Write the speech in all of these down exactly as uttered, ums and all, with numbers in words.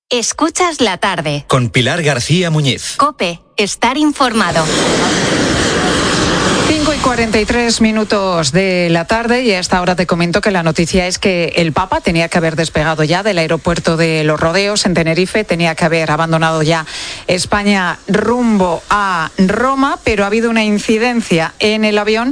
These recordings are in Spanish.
Escuchas la tarde. Con Pilar García Muñiz. COPE. Estar informado. cinco y cuarenta y tres minutos de la tarde y a esta hora te comento que la noticia es que el Papa tenía que haber despegado ya del aeropuerto de Los Rodeos en Tenerife, tenía que haber abandonado ya España rumbo a Roma, pero ha habido una incidencia en el avión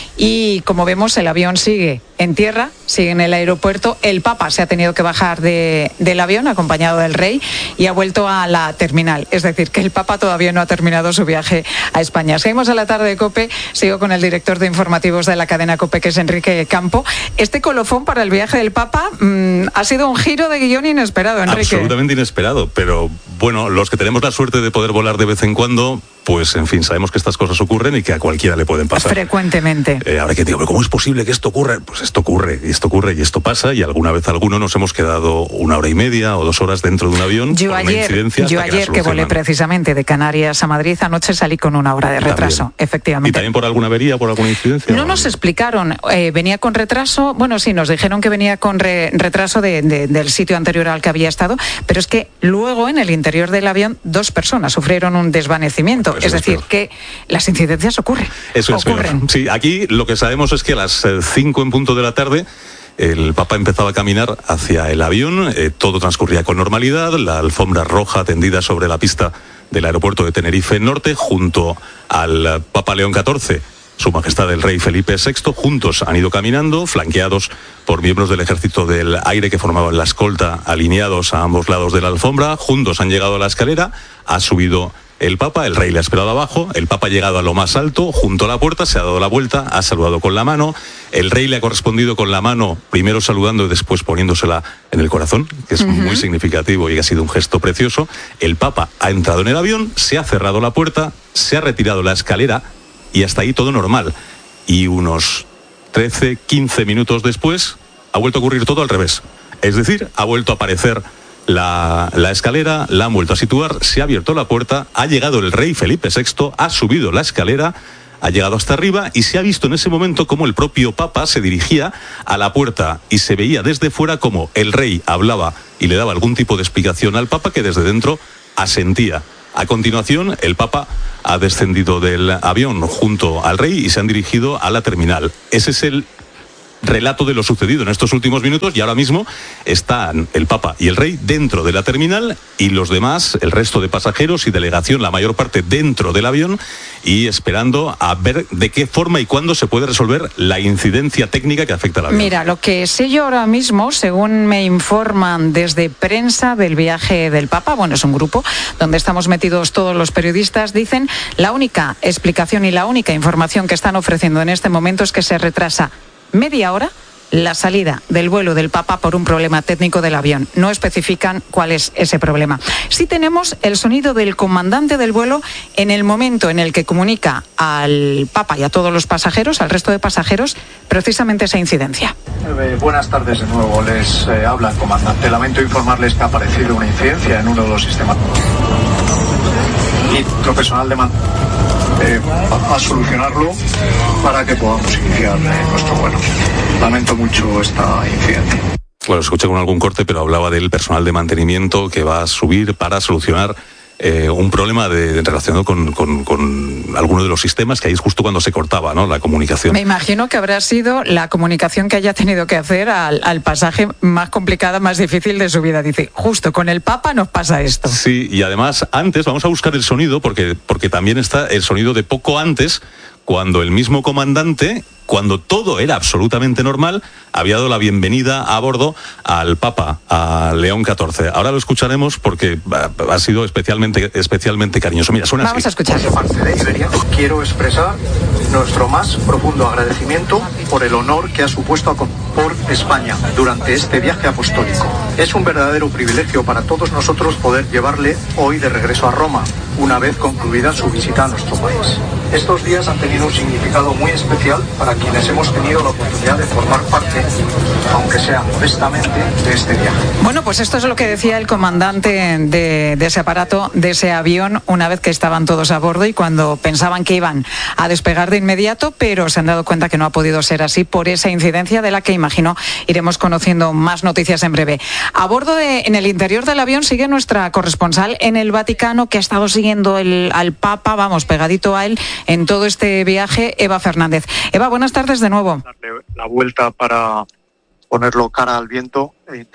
y como vemos el avión sigue en tierra, sigue en el aeropuerto. El Papa se ha tenido que bajar de, del avión acompañado del rey y ha vuelto a la terminal. Es decir, que el Papa todavía no ha terminado su viaje a España. Seguimos a la tarde de COPE. Sigo con el director de informativos de la cadena COPE, que es Enrique Campo. Este colofón para el viaje del Papa mmm, ha sido un giro de guión inesperado, Enrique. Absolutamente inesperado, pero bueno, los que tenemos la suerte de poder volar de vez en cuando, pues en fin, sabemos que estas cosas ocurren y que a cualquiera le pueden pasar. Frecuentemente. Eh, ahora que digo, ¿cómo es posible que esto ocurra? Pues esto ocurre, y esto ocurre, y esto pasa, y alguna vez alguno nos hemos quedado una hora y media o dos horas dentro de un avión. Yo ayer, yo ayer que, que volé precisamente de Canarias a Madrid, anoche salí con una hora de retraso, también. Efectivamente. ¿Y también por alguna avería, por alguna incidencia? No nos explicaron, eh, venía con retraso, bueno, sí, nos dijeron que venía con re, retraso de, de, del sitio anterior al que había estado, pero es que luego en el interior del avión dos personas sufrieron un desvanecimiento, pues es decir, es que las incidencias ocurren. Eso es ocurren. Peor. Sí, aquí lo que sabemos es que a las cinco en punto de la tarde el Papa empezaba a caminar hacia el avión, eh, todo transcurría con normalidad, la alfombra roja tendida sobre la pista del aeropuerto de Tenerife Norte, junto al Papa León catorce, Su Majestad el Rey Felipe sexto, juntos han ido caminando, flanqueados por miembros del Ejército del Aire que formaban la escolta, alineados a ambos lados de la alfombra, juntos han llegado a la escalera, ha subido el Papa, el rey le ha esperado abajo, el Papa ha llegado a lo más alto, junto a la puerta, se ha dado la vuelta, ha saludado con la mano, el rey le ha correspondido con la mano, primero saludando y después poniéndosela en el corazón, que es uh-huh. muy significativo y ha sido un gesto precioso. El Papa ha entrado en el avión, se ha cerrado la puerta, se ha retirado la escalera y hasta ahí todo normal. Y unos trece, quince minutos después ha vuelto a ocurrir todo al revés. Es decir, ha vuelto a aparecer La, la escalera, la han vuelto a situar, se ha abierto la puerta, ha llegado el rey Felipe sexto, ha subido la escalera, ha llegado hasta arriba y se ha visto en ese momento como el propio Papa se dirigía a la puerta y se veía desde fuera como el rey hablaba y le daba algún tipo de explicación al Papa que desde dentro asentía. A continuación, el Papa ha descendido del avión junto al rey y se han dirigido a la terminal. Ese es el relato de lo sucedido en estos últimos minutos y ahora mismo están el Papa y el Rey dentro de la terminal y los demás, el resto de pasajeros y delegación, la mayor parte dentro del avión y esperando a ver de qué forma y cuándo se puede resolver la incidencia técnica que afecta al avión. Mira, lo que sé yo ahora mismo, según me informan desde prensa del viaje del Papa, bueno, es un grupo donde estamos metidos todos los periodistas, dicen la única explicación y la única información que están ofreciendo en este momento es que se retrasa media hora la salida del vuelo del Papa por un problema técnico del avión. No especifican cuál es ese problema. Sí tenemos el sonido del comandante del vuelo en el momento en el que comunica al Papa y a todos los pasajeros, al resto de pasajeros, precisamente esa incidencia. Eh, buenas tardes de nuevo, les eh, habla el comandante. Lamento informarles que ha aparecido una incidencia en uno de los sistemas. Y nuestro personal de mando eh, a, a solucionarlo para que podamos iniciar eh, nuestro vuelo. Lamento mucho esta incidencia. Bueno, escuché con algún corte, pero hablaba del personal de mantenimiento que va a subir para solucionar eh, un problema de, de relacionado con, con, con alguno de los sistemas que ahí es justo cuando se cortaba, ¿no?, la comunicación. Me imagino que habrá sido la comunicación que haya tenido que hacer al, al pasaje más complicada, más difícil de su vida. Dice, justo con el Papa nos pasa esto. Sí, y además antes, vamos a buscar el sonido, porque, porque también está el sonido de poco antes, cuando el mismo comandante, cuando todo era absolutamente normal, había dado la bienvenida a bordo al Papa, a León catorce. Ahora lo escucharemos porque ha sido especialmente, especialmente cariñoso. Mira, suena Vamos así. a escuchar. Por parte de Iberia, quiero expresar nuestro más profundo agradecimiento por el honor que ha supuesto a, por España durante este viaje apostólico. Es un verdadero privilegio para todos nosotros poder llevarle hoy de regreso a Roma, una vez concluida su visita a nuestro país. Estos días han tenido un significado muy especial para quienes hemos tenido la oportunidad de formar parte, aunque sea modestamente, de este viaje. Bueno, pues esto es lo que decía el comandante de, de ese aparato, de ese avión, una vez que estaban todos a bordo y cuando pensaban que iban a despegar de inmediato, pero se han dado cuenta que no ha podido ser así por esa incidencia de la que imagino iremos conociendo más noticias en breve. A bordo de, en el interior del avión sigue nuestra corresponsal en el Vaticano, que ha estado siguiendo el, al Papa, vamos, pegadito a él en todo este viaje, Eva Fernández. Eva, buenas tardes de nuevo. Darle la vuelta para ponerlo cara al viento.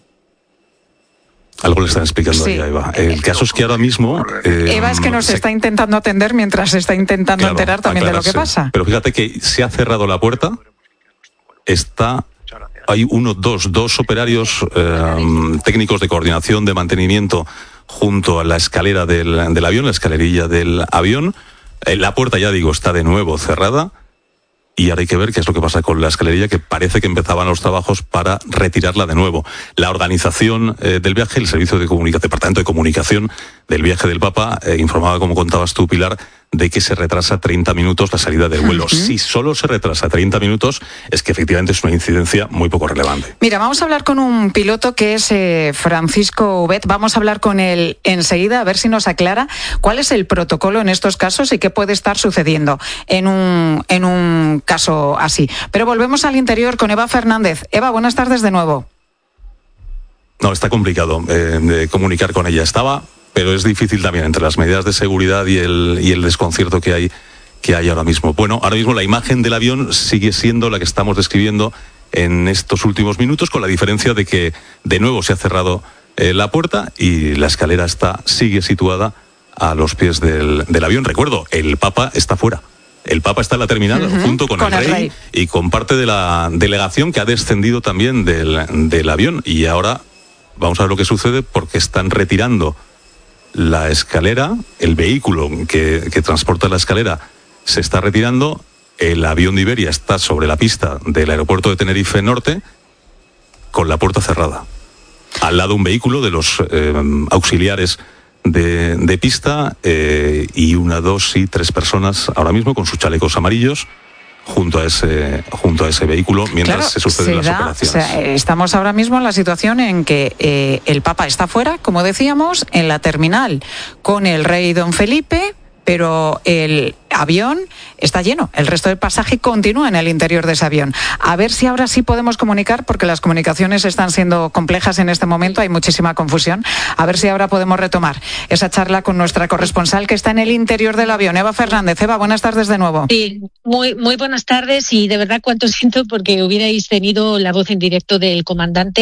Algo le están explicando Sí. ahí a Eva. El caso es que ahora mismo... Eh, Eva es que nos se... está intentando atender mientras se está intentando Claro, enterar también de lo que aclararse. pasa. Pero fíjate que se ha cerrado la puerta, está... Hay uno, dos, dos operarios eh, técnicos de coordinación, de mantenimiento, junto a la escalera del, del avión, la escalerilla del avión. Eh, la puerta, ya digo, está de nuevo cerrada. Y ahora hay que ver qué es lo que pasa con la escalerilla, que parece que empezaban los trabajos para retirarla de nuevo. La organización eh, del viaje, el Servicio de Comunicación, Departamento de Comunicación del viaje del Papa, eh, informaba, como contabas tú, Pilar, de que se retrasa treinta minutos la salida del vuelo. Uh-huh. Si solo se retrasa treinta minutos, es que efectivamente es una incidencia muy poco relevante. Mira, vamos a hablar con un piloto que es eh, Francisco Ubet. Vamos a hablar con él enseguida, a ver si nos aclara cuál es el protocolo en estos casos y qué puede estar sucediendo en un, en un caso así. Pero volvemos al interior con Eva Fernández. Eva, buenas tardes de nuevo. No, está complicado eh, de comunicar con ella. Estaba... pero es difícil también entre las medidas de seguridad y el, y el desconcierto que hay, que hay ahora mismo. Bueno, ahora mismo la imagen del avión sigue siendo la que estamos describiendo en estos últimos minutos, con la diferencia de que de nuevo se ha cerrado eh, la puerta y la escalera está, sigue situada a los pies del, del avión. Recuerdo, el Papa está fuera. El Papa está en la terminal uh-huh, junto con, con el, rey, el rey y con parte de la delegación que ha descendido también del, del avión. Y ahora vamos a ver lo que sucede, porque están retirando la escalera, el vehículo que, que transporta la escalera se está retirando, el avión de Iberia está sobre la pista del aeropuerto de Tenerife Norte con la puerta cerrada. Al lado un vehículo de los eh, auxiliares de, de pista eh, y una, dos y tres personas ahora mismo con sus chalecos amarillos junto a ese junto a ese vehículo mientras claro, se suceden se las da, operaciones. O sea, estamos ahora mismo en la situación en que eh, el Papa está fuera, como decíamos, en la terminal con el rey Don Felipe, pero el avión está lleno. El resto del pasaje continúa en el interior de ese avión. A ver si ahora sí podemos comunicar, porque las comunicaciones están siendo complejas en este momento, hay muchísima confusión. A ver si ahora podemos retomar esa charla con nuestra corresponsal que está en el interior del avión, Eva Fernández. Eva, buenas tardes de nuevo. Sí, muy, muy buenas tardes y de verdad cuánto siento porque hubierais tenido la voz en directo del comandante.